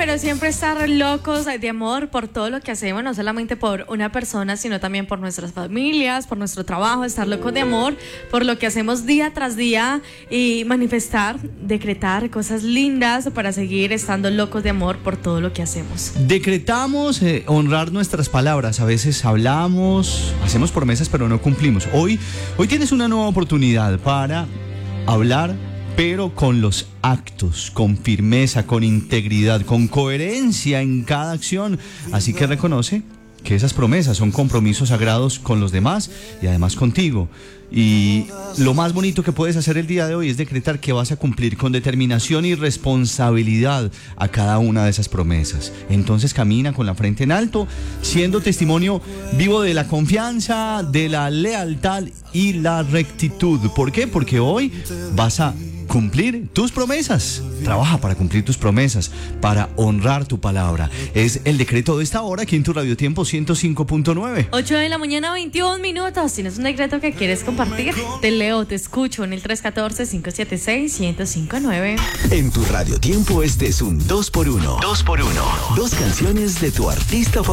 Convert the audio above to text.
pero siempre estar locos de amor por todo lo que hacemos, no solamente por una persona, sino también por nuestras familias, por nuestro trabajo, estar locos de amor por lo que hacemos día tras día y manifestar, decretar cosas lindas para seguir estando locos de amor por todo lo que hacemos. Decretamos honrar nuestras palabras. A veces hablamos, hacemos promesas, pero no cumplimos. Hoy tienes una nueva oportunidad para hablar, pero con los actos, con firmeza, con integridad, con coherencia en cada acción. Así que reconoce que esas promesas son compromisos sagrados con los demás y además contigo. Y lo más bonito que puedes hacer el día de hoy es decretar que vas a cumplir con determinación y responsabilidad a cada una de esas promesas. Entonces camina con la frente en alto, siendo testimonio vivo de la confianza, de la lealtad y la rectitud. ¿Por qué? Porque hoy vas a cumplir tus promesas. Trabaja para cumplir tus promesas, para honrar tu palabra. Es el decreto de esta hora aquí en tu Radio Tiempo 105.9. 8 de la mañana, 21 minutos. ¿Tienes un decreto que quieres compartir? Te leo, te escucho en el 314-576-1059. En tu Radio Tiempo este es un 2x1. 2x1. Dos canciones de tu artista favorito.